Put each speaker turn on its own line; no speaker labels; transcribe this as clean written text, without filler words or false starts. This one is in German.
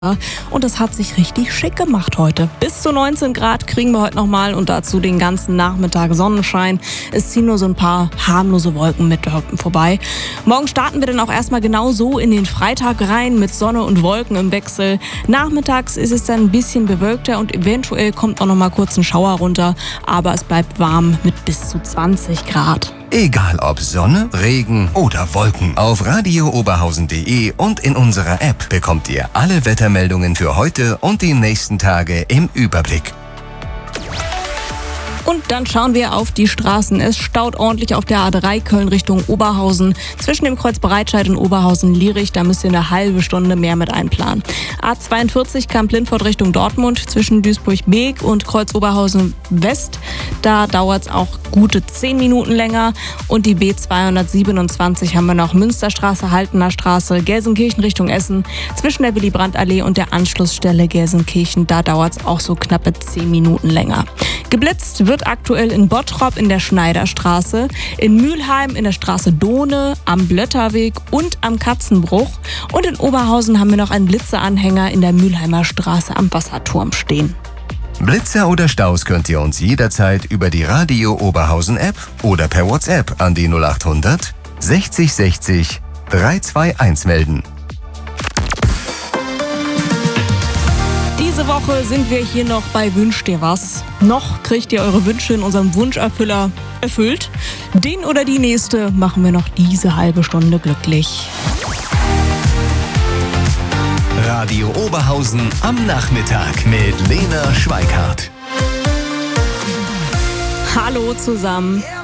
Und das hat sich richtig schick gemacht heute. Bis zu 19 Grad kriegen wir heute nochmal und dazu den ganzen Nachmittag Sonnenschein. Es ziehen nur so ein paar harmlose Wolken mit vorbei. Morgen starten wir dann auch erstmal genau so in den Freitag rein mit Sonne und Wolken im Wechsel. Nachmittags ist es dann ein bisschen bewölkter und eventuell kommt auch nochmal kurz ein Schauer runter. Aber es bleibt warm mit bis zu 20 Grad.
Egal ob Sonne, Regen oder Wolken, auf radiooberhausen.de und in unserer App bekommt ihr alle Wettermeldungen für heute und die nächsten Tage im Überblick.
Und dann schauen wir auf die Straßen. Es staut ordentlich auf der A3 Köln Richtung Oberhausen. Zwischen dem Kreuz Breitscheid und Oberhausen-Lierich, da müsst ihr eine halbe Stunde mehr mit einplanen. A42 Kamp-Lindfort Richtung Dortmund zwischen Duisburg-Beek und Kreuz Oberhausen West. Da dauert es auch gute 10 Minuten länger. Und die B227 haben wir noch Münsterstraße, Haltener Straße, Gelsenkirchen Richtung Essen. Zwischen der Willy-Brandt-Allee und der Anschlussstelle Gelsenkirchen, da dauert es auch so knappe 10 Minuten länger. Geblitzt wird aktuell in Bottrop in der Schneiderstraße, in Mülheim in der Straße Dohne, am Blötterweg und am Katzenbruch. Und in Oberhausen haben wir noch einen Blitzeanhänger in der Mülheimer Straße am Wasserturm stehen.
Blitzer oder Staus könnt ihr uns jederzeit über die Radio Oberhausen App oder per WhatsApp an die 0800 60 60 321 melden.
Diese Woche sind wir hier noch bei Wünsch dir was. Noch kriegt ihr eure Wünsche in unserem Wunscherfüller erfüllt. Den oder die nächste machen wir noch diese halbe Stunde glücklich.
Radio Oberhausen am Nachmittag mit Lena Schweikart.
Hallo zusammen.